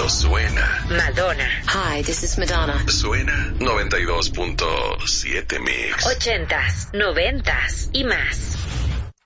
Esto suena. Madonna. Hi, this is Madonna. Suena 92.7 Mix. 80s, 90s y más.